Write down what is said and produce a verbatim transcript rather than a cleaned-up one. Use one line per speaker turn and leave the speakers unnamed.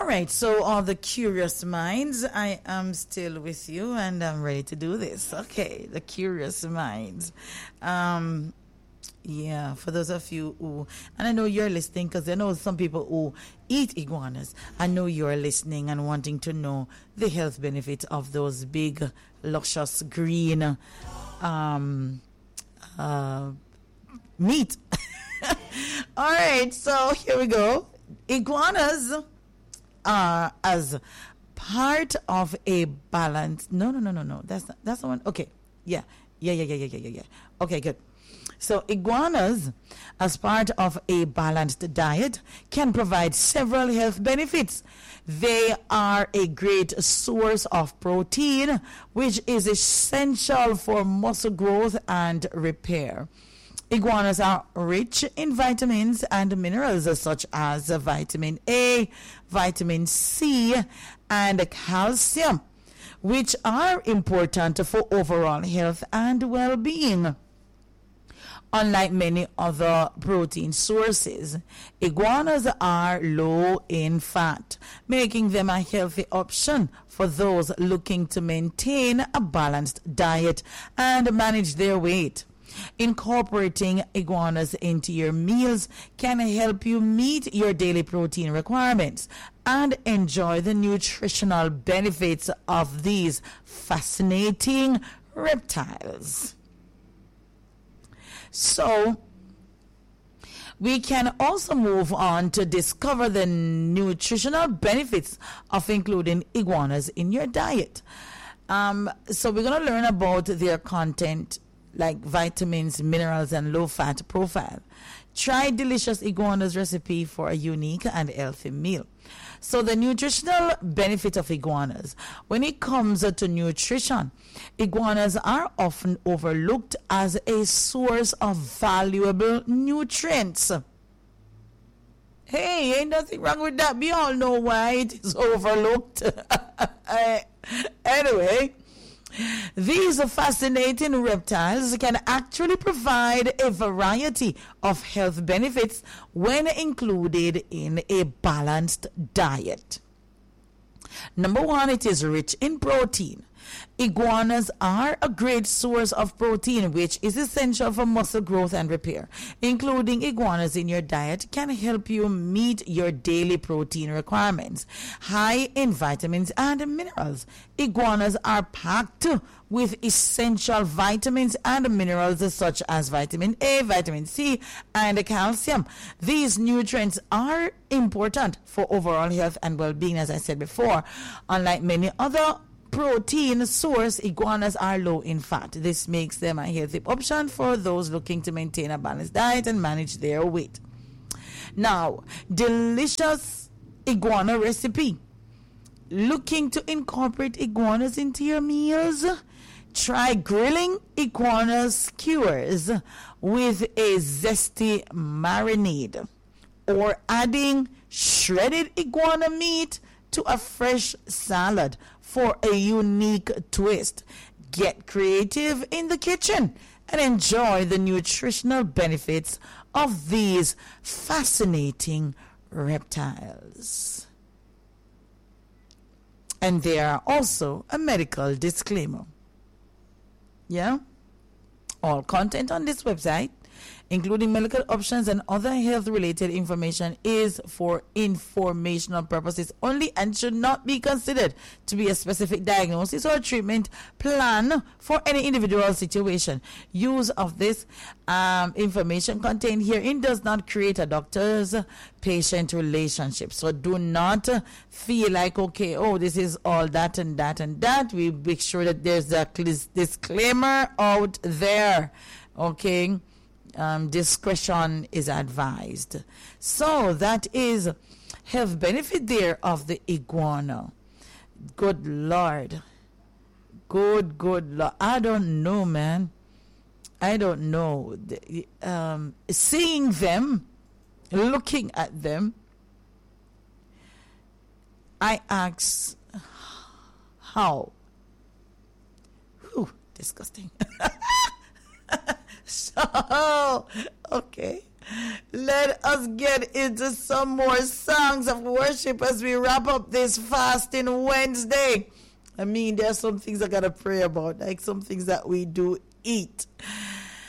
All right, so all the curious minds, I am still with you and I'm ready to do this. Okay, the curious minds. Um, yeah, for those of you who, and I know you're listening because I know some people who eat iguanas. I know you're listening and wanting to know the health benefits of those big, luscious green um, uh, meat. All right, so here we go. Iguanas are as part of a balance. No, no, no, no, no. That's not, that's the one. Okay, yeah, yeah, yeah, yeah, yeah, yeah, yeah, yeah. Okay, good. So iguanas, as part of a balanced diet, can provide several health benefits. They are a great source of protein, which is essential for muscle growth and repair. Iguanas are rich in vitamins and minerals such as vitamin A, vitamin C, and calcium, which are important for overall health and well-being. Unlike many other protein sources, iguanas are low in fat, making them a healthy option for those looking to maintain a balanced diet and manage their weight. Incorporating iguanas into your meals can help you meet your daily protein requirements and enjoy the nutritional benefits of these fascinating reptiles. So, we can also move on to discover the nutritional benefits of including iguanas in your diet. Um, so, we're going to learn about their content, like vitamins, minerals, and low-fat profile. Try Delicious Iguanas recipe for a unique and healthy meal. So the nutritional benefit of iguanas. When it comes to nutrition, iguanas are often overlooked as a source of valuable nutrients. Hey, ain't nothing wrong with that. We all know why it is overlooked. Anyway, these fascinating reptiles can actually provide a variety of health benefits when included in a balanced diet. Number one, it is rich in protein. Iguanas are a great source of protein, which is essential for muscle growth and repair. Including iguanas in your diet can help you meet your daily protein requirements. High in vitamins and minerals, iguanas are packed with essential vitamins and minerals such as vitamin A, vitamin C, and calcium. These nutrients are important for overall health and well-being, as I said before. Unlike many other protein source, iguanas are low in fat. This makes them a healthy option for those looking to maintain a balanced diet and manage their weight. Now, Delicious Iguana recipe. Looking to incorporate iguanas into your meals? Try grilling iguana skewers with a zesty marinade, or adding shredded iguana meat to a fresh salad for a unique twist. Get creative in the kitchen and enjoy the nutritional benefits of these fascinating reptiles. And there are also a medical disclaimer. Yeah? All content on this website, including medical options and other health-related information, is for informational purposes only and should not be considered to be a specific diagnosis or treatment plan for any individual situation. Use of this um, information contained herein does not create a doctor's-patient relationship. So do not feel like, okay, oh, this is all that and that and that. We make sure that there's a disclaimer out there, okay? Um, discretion is advised. So that is health benefit there of the iguana. Good Lord. Good, good Lord. I don't know, man. I don't know. The, um, seeing them, looking at them, I ask, how? Whew, disgusting. So, okay, Let us get into some more songs of worship as we wrap up this fasting Wednesday. I mean, there are some things I gotta pray about, like some things that we do eat.